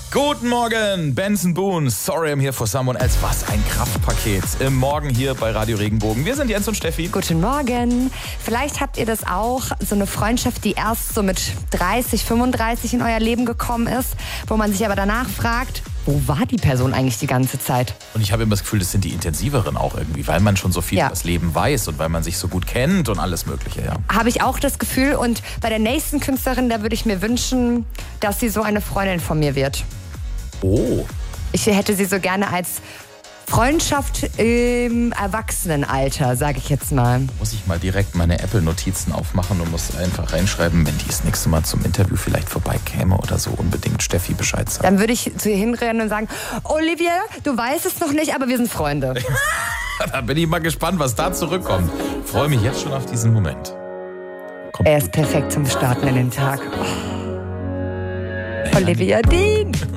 Guten Morgen, Benson Boone. Sorry, I'm here for someone else. Was ein Kraftpaket. Im Morgen hier bei Radio Regenbogen. Wir sind Jens und Steffi. Guten Morgen. Vielleicht habt ihr das auch, so eine Freundschaft, die erst so mit 30, 35 in euer Leben gekommen ist, wo man sich aber danach fragt, wo war die Person eigentlich die ganze Zeit? Und ich habe immer das Gefühl, das sind die intensiveren auch irgendwie, weil man schon so viel über das Leben weiß und weil man sich so gut kennt und alles Mögliche, ja. Habe ich auch das Gefühl, und bei der nächsten Künstlerin, da würde ich mir wünschen, dass sie so eine Freundin von mir wird. Oh. Ich hätte sie so gerne als Freundschaft im Erwachsenenalter, sage ich jetzt mal. Muss ich mal direkt meine Apple-Notizen aufmachen und muss einfach reinschreiben, wenn die das nächste Mal zum Interview vielleicht vorbeikäme oder so, unbedingt Steffi Bescheid sagen. Dann würde ich zu ihr hinrennen und sagen, Olivia, du weißt es noch nicht, aber wir sind Freunde. Da bin ich mal gespannt, was da zurückkommt. Ich freue mich jetzt schon auf diesen Moment. Er ist perfekt zum Starten in den Tag. Olivia Dean.